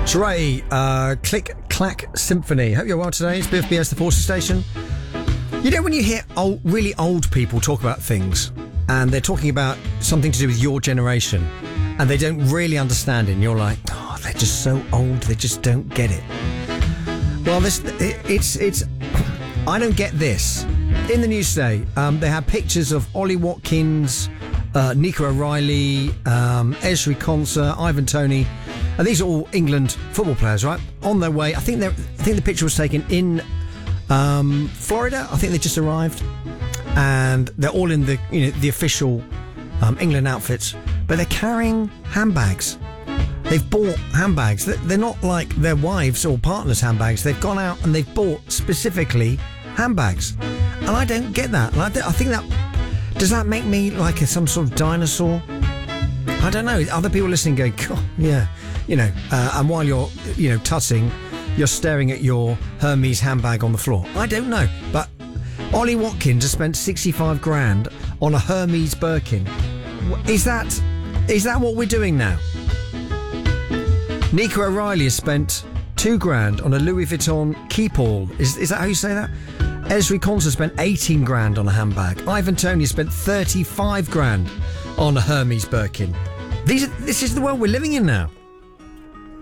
Dre, Click Clack Symphony. Hope you're well today. It's Biff BS, the Forces Station. You know when you hear really old people talk about things and they're talking about something to do with your generation and they don't really understand it and you're like, oh, they're just so old, they just don't get it. Well, it's I don't get this. In the news today, they had pictures of Ollie Watkins, Nico O'Reilly, Ezri Konsa, Ivan Toney. And these are all England football players, right? On their way. I think the picture was taken in Florida. I think they just arrived, and they're all in the official England outfits, but they're carrying handbags. They've bought handbags. They're not like their wives' or partners' handbags. They've gone out and they've bought specifically handbags, and I don't get that. And I think that does that make me like some sort of dinosaur? I don't know. Other people listening going, God, yeah. And while you're, tussing, you're staring at your Hermes handbag on the floor. I don't know, but Ollie Watkins has spent 65 grand on a Hermes Birkin. Is that what we're doing now? Nico O'Reilly has spent 2 grand on a Louis Vuitton Keepall. Is that how you say that? Ezri Konsa spent 18 grand on a handbag. Ivan Toney spent 35 grand on a Hermes Birkin. This is the world we're living in now.